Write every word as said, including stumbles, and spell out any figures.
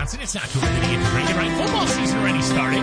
Wisconsin. It's not too late to get ready, right? Football season already started.